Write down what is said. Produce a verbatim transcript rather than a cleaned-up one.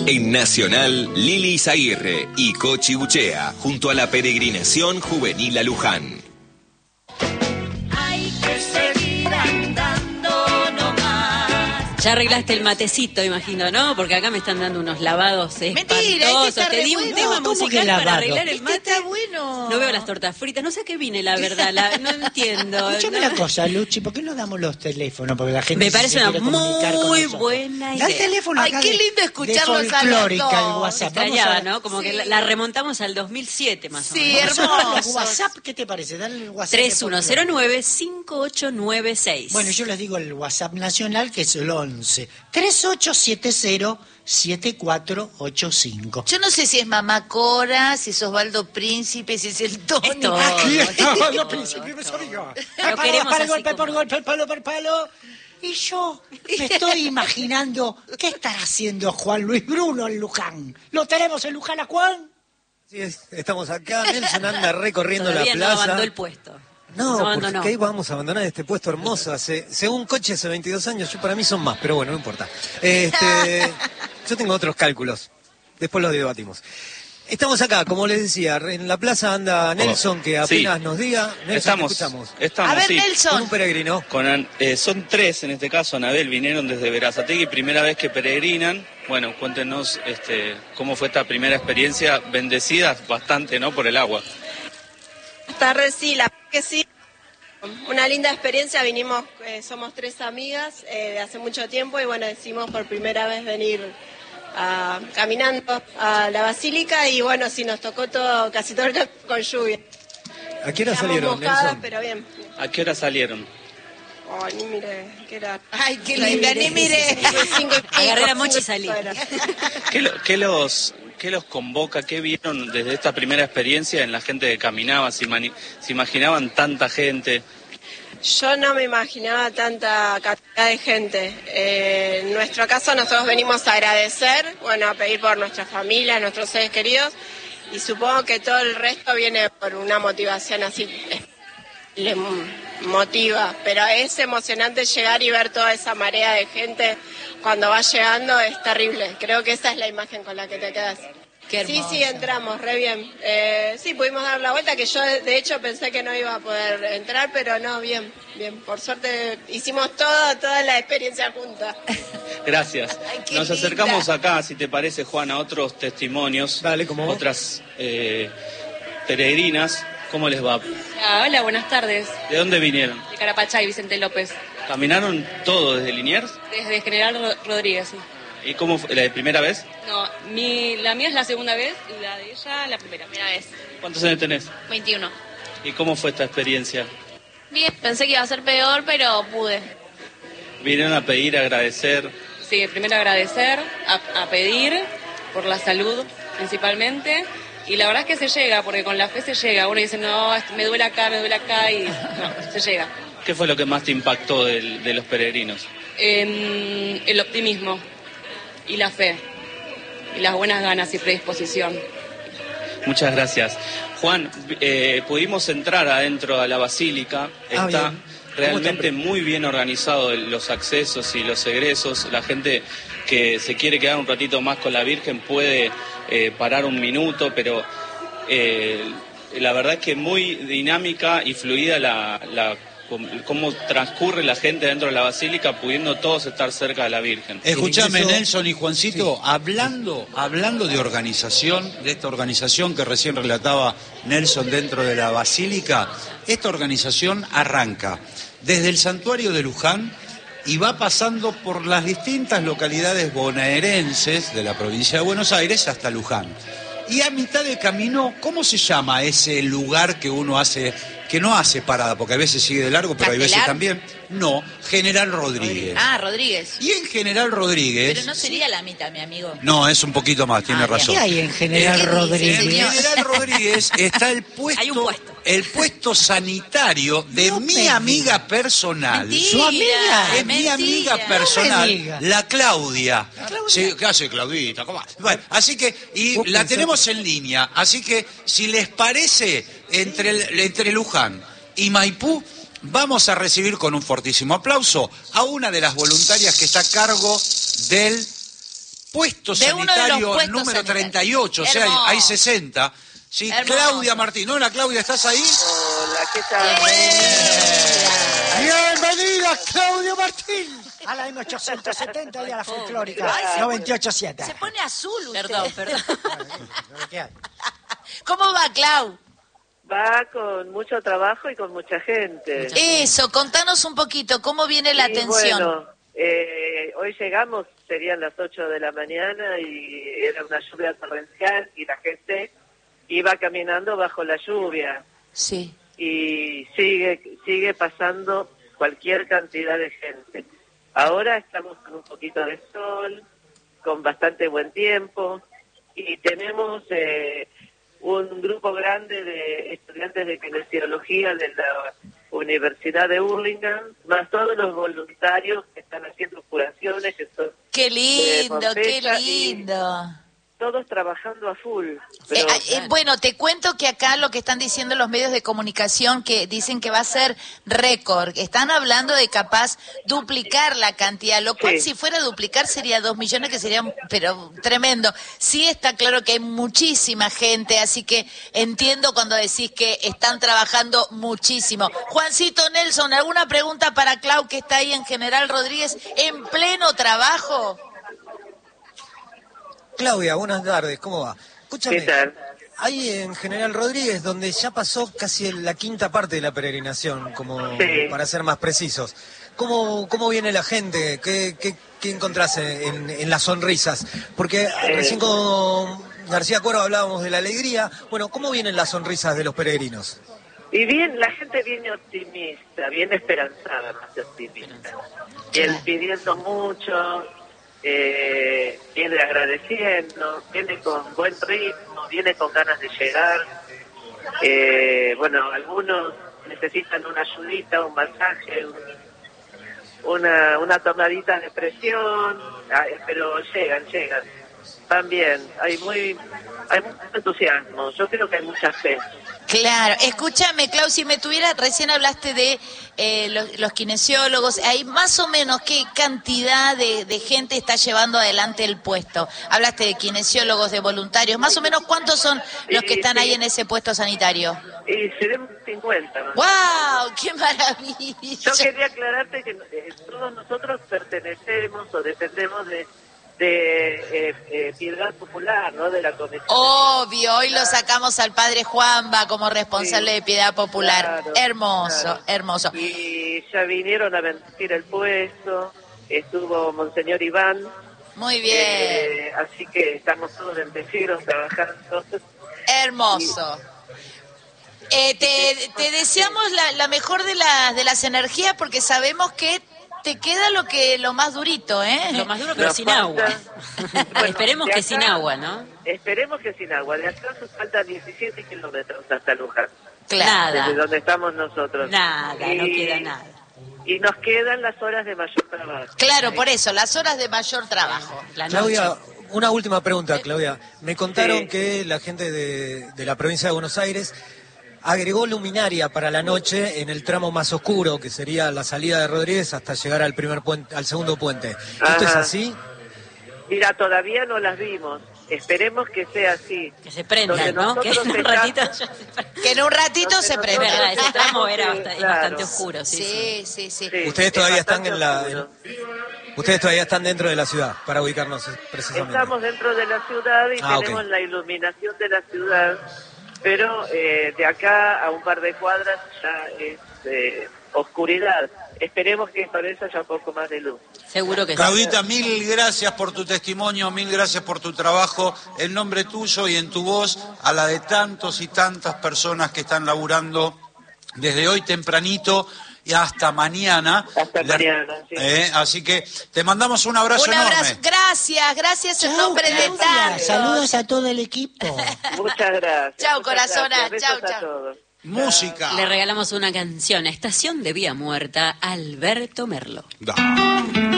En Nacional, Lili Izaguirre y Cochi Buchea, junto a la peregrinación juvenil a Luján. Hay que seguir andando nomás. Ya arreglaste el matecito, imagino, ¿no? Porque acá me están dando unos lavados espantosos. Te di un bueno. tema musical para arreglar el mate. Está bueno. No veo las tortas fritas, no sé a qué vine, la verdad, la, no entiendo. Escúchame no. una cosa, Luchi, ¿por qué no damos los teléfonos? Porque la gente Me parece se una quiere comunicar con muy nosotros. buena idea. Da el teléfono Ay, acá qué de- lindo escucharlos de a los folclórica, el dos. WhatsApp. Vamos Extrañaba, a- ¿no? Como Sí. que la, la remontamos al dos mil siete más o Sí, menos. Vamos a los hermosos. WhatsApp, ¿qué te parece? Dale el WhatsApp. tres de uno cero nueve, cinco ocho nueve seis. Bueno, yo les digo el WhatsApp nacional, que es el once, treinta y ocho setenta, setenta y cuatro ochenta y cinco. Yo no sé si es Mamá Cora, si es Osvaldo Príncipe, si es el Tony. Es todo. Aquí está, Todo, los principios todo. soy yo. Lo Palo, queremos palo, así golpe como- por golpe, palo por palo. Y yo me estoy imaginando, ¿qué estará haciendo Juan Luis Bruno en Luján? ¿Lo tenemos en Luján a Juan? Sí, es- estamos acá, Nelson anda recorriendo Todavía la no plaza. abandonó el puesto. No, Nos porque abandonó. ahí vamos a abandonar este puesto hermoso. Hace, según Coche, hace veintidós años, yo para mí son más, pero bueno, no importa. Este, yo tengo otros cálculos, después los debatimos. Estamos acá, como les decía, en la plaza anda Nelson, que apenas Sí. nos diga. Nelson, Estamos, te escuchamos. estamos, A ver, sí. Nelson. Con un peregrino. Con An- eh, son tres en este caso, Anabel, vinieron desde Verazategui, primera vez que peregrinan. Bueno, cuéntenos este, cómo fue esta primera experiencia, bendecidas bastante, ¿no?, por el agua. Buenas tardes, sí, la verdad que sí. Una linda experiencia, vinimos, eh, somos tres amigas eh, de hace mucho tiempo y bueno, decidimos por primera vez venir ah, caminando a la Basílica y bueno, sí, nos tocó todo, casi todo el camino con lluvia. ¿A qué hora Quedamos salieron, mojadas, Nelson? pero bien. ¿A qué hora salieron? Ay, ni mire, que era... Ay, qué linda, ni mire. Cinco y pico, Agarré la cinco mocha y y salí. pico era. ¿Qué, lo- qué los, ¿Qué los convoca? ¿Qué vieron desde esta primera experiencia en la gente que caminaba? ¿Se, imani- se imaginaban tanta gente? Yo no me imaginaba tanta cantidad de gente. Eh, en nuestro caso nosotros venimos a agradecer, bueno, a pedir por nuestra familia, nuestros seres queridos, y supongo que todo el resto viene por una motivación así, eh, le motiva, pero es emocionante llegar y ver toda esa marea de gente cuando va llegando, es terrible. Creo que esa es la imagen con la que te quedas. Qué Sí, hermoso. sí, entramos, re bien. Eh, sí, pudimos dar la vuelta, que yo de de hecho pensé que no iba a poder entrar, pero no, bien, bien. Por suerte hicimos todo, toda la experiencia juntas. Gracias. Ay, qué Nos linda. acercamos acá, si te parece, Juan, a otros testimonios. Dale, ¿cómo va? Otras eh, peregrinas. ¿Cómo les va? Ah, hola, buenas tardes. ¿De dónde vinieron? De Carapachay, Vicente López. ¿Caminaron todo desde Liniers? Desde General Ro- Rodríguez, sí. ¿Y cómo fue? ¿La de primera vez? No, mi, la mía es la segunda vez y la de ella la primera. Primera vez. ¿Cuántos años tenés? veintiuno. ¿Y cómo fue esta experiencia? Bien, pensé que iba a ser peor, pero pude. ¿Vinieron a pedir, a agradecer? Sí, primero agradecer, a, a pedir por la salud principalmente. Y la verdad es que se llega, porque con la fe se llega. Uno dice, no, esto me duele acá, me duele acá, y no, se llega. ¿Qué fue lo que más te impactó del- de los peregrinos? Em, el optimismo y la fe y las buenas ganas y predisposición. Muchas gracias. Juan, eh, pudimos entrar adentro a la basílica. Ah, Está bien. ¿Cómo realmente está? muy bien organizado el- los accesos y los egresos. La gente que se quiere quedar un ratito más con la Virgen puede eh, parar un minuto, pero eh, la verdad es que muy dinámica y fluida la, la cómo transcurre la gente dentro de la basílica, pudiendo todos estar cerca de la Virgen. Escuchame, Eso- Nelson y Juancito, hablando, hablando de organización, de esta organización que recién relataba Nelson dentro de la Basílica, esta organización arranca desde el santuario de Luján y va pasando por las distintas localidades bonaerenses de la provincia de Buenos Aires hasta Luján. Y a mitad de camino, ¿cómo se llama ese lugar que uno hace, que no hace parada? Porque a veces sigue de largo, pero hay veces ¿Castelar? también. No, General Rodríguez. Ah, Rodríguez. Y en General Rodríguez... Pero no sería la mitad, mi amigo. No, es un poquito más, tiene Ah, bien. razón. ¿Qué hay en General ¿Qué dice, Rodríguez? En señor? General Rodríguez está el puesto, Hay un puesto. el puesto sanitario de No mi me amiga personal. Mentira. ¿Su amiga? Es mi Mentira. amiga No me personal, diga. la Claudia. Sí, ¿qué hace Claudita? ¿Cómo va? Bueno, así que, y Vos la pensás- tenemos en línea, así que si les parece, entre, el- entre Luján y Maipú, vamos a recibir con un fortísimo aplauso a una de las voluntarias que está a cargo del puesto De uno de los sanitario puestos número sanitarios. treinta y ocho, o sea, hay, Hermoso. hay sesenta. Sí, Hermoso. Claudia Martín. Hola, Claudia, ¿estás ahí? Hola, ¿qué tal? Bienvenida, Claudio Martín, a la M ochocientos setenta y a la folclórica noventa y ocho siete. Se pone azul usted. Perdón, perdón. ¿Cómo va, Clau? Va con mucho trabajo y con mucha gente. Eso, contanos un poquito, ¿cómo viene la Y atención? Bueno, eh, hoy llegamos, serían las ocho de la mañana y era una lluvia torrencial y la gente iba caminando bajo la lluvia. Sí. Y sigue sigue pasando cualquier cantidad de gente. Ahora estamos con un poquito de sol, con bastante buen tiempo y tenemos eh, un grupo grande de estudiantes de kinesiología de la Universidad de Burlingame, más todos los voluntarios que están haciendo curaciones, que son Qué lindo, de qué Pompeya, y lindo. todos trabajando a full. Eh, Pero, eh, bueno, te cuento que acá lo que están diciendo los medios de comunicación, que dicen que va a ser récord, están hablando de capaz duplicar la cantidad, lo cual Sí. si fuera a duplicar sería dos millones, que sería, pero tremendo. Sí está claro que hay muchísima gente, así que entiendo cuando decís que están trabajando muchísimo. Juancito Nelson, ¿alguna pregunta para Clau, que está ahí en General Rodríguez en pleno trabajo? Claudia, buenas tardes, ¿cómo va? Escúchame, ¿qué tal? ahí en General Rodríguez, donde ya pasó casi la quinta parte de la peregrinación, como Sí. para ser más precisos, ¿cómo, cómo viene la gente? ¿Qué, qué, qué encontrás en, en las sonrisas? Porque recién con García Cuero hablábamos de la alegría. Bueno, ¿cómo vienen las sonrisas de los peregrinos? Y bien, la gente viene optimista, viene esperanzada, más que optimista. Viene pidiendo mucho, eh, viene agradeciendo, viene con buen ritmo, viene con ganas de llegar. Eh, bueno, algunos necesitan una ayudita, un masaje, un- una, una tomadita de presión, ah, pero llegan, llegan. Van bien, hay muy, hay mucho entusiasmo, yo creo que hay mucha fe. Claro, escúchame, Clau, si me tuviera, recién hablaste de eh, los, los kinesiólogos, hay más o menos qué cantidad de, de gente está llevando adelante el puesto. Hablaste de kinesiólogos, de voluntarios, más o menos cuántos son los que están ahí en ese puesto sanitario. Y seremos cincuenta, ¿no? ¡Wow! ¡Qué maravilla! Yo quería aclararte que eh, todos nosotros pertenecemos o dependemos de, de eh, eh, Piedad Popular, ¿no? De la Comisión. Obvio, hoy lo sacamos al padre Juanba como responsable Sí, de Piedad Popular. claro, hermoso, claro. hermoso. Y ya vinieron a bendecir el puesto, estuvo Monseñor Iván. Muy bien, eh, así que estamos todos bendecidos trabajando. hermoso. Eh, te, te deseamos la, la mejor de las de las energías, porque sabemos que te queda lo que lo más durito, ¿eh? Lo más duro, pero Nos sin falta- agua. Bueno, Esperemos de que acá- sin agua, ¿no? Esperemos que sin agua. De acá nos faltan diecisiete kilómetros hasta Luján, Claro. desde Nada, donde estamos nosotros. nada, no Y- queda nada. Y nos quedan las horas de mayor trabajo. Claro, por eso, las horas de mayor trabajo. La Claudia, noche. una última pregunta, Claudia. Me contaron Sí. que la gente de, de la provincia de Buenos Aires agregó luminaria para la noche en el tramo más oscuro, que sería la salida de Rodríguez hasta llegar al primer puente, al segundo puente. ¿Esto es Ajá. así? Mira, todavía no las vimos. Esperemos que sea así. Que se prendan, Donde ¿no? Que nosotros en un estamos- ratito ya se prenda. Que en un ratito Entonces se nosotros- prende. Es verdad, ese tramo era Sí, bast- es claro. bastante oscuro, sí. sí. Sí, sí, sí. Sí, Ustedes es todavía están bastante en la... oscuro. en- ustedes todavía están dentro de la ciudad, para ubicarnos precisamente. Estamos dentro de la ciudad y Ah, tenemos ok. la iluminación de la ciudad, pero eh, de acá a un par de cuadras ya es eh, oscuridad. Esperemos que para eso haya un poco más de luz. Seguro que sí. Claudita, mil gracias por tu testimonio, mil gracias por tu trabajo, en nombre tuyo y en tu voz, a la de tantos y tantas personas que están laburando desde hoy tempranito y hasta mañana. Hasta La- mañana, sí. Eh, así que te mandamos un abrazo Un abrazo. enorme. Gracias, gracias en Chau, nombre de Claudia. tantos. Saludos a todo el equipo. Muchas gracias. Chao, muchas corazona. gracias. Chao, Besos a chao. todos. Música. Le regalamos una canción, Estación de Vía Muerta, Alberto Merlo. Da.